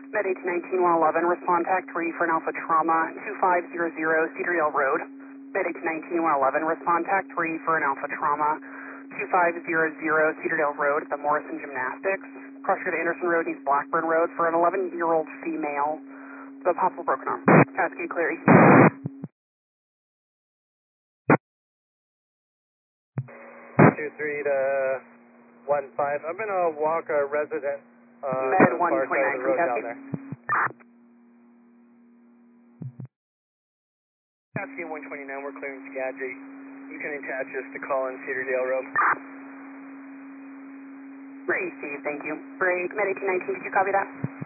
Med 1819 111, respond TAC 3 for an Alpha Trauma, 2500 Cedardale Road. Med 1819 111, respond TAC 3 for an Alpha Trauma, 2500 Cedardale Road at the Morrison Gymnastics. Crossroad Anderson Road, East Blackburn Road for an 11-year-old female with a possible broken arm. Cascade clear. 23 to 15. I'm going to walk a resident Med far side of 129 the road from down there. Cascade 129, we're clearing Skagit. You can attach us to call in Cedardale Road. Received, thank you. Break, Med 1819, did you copy that?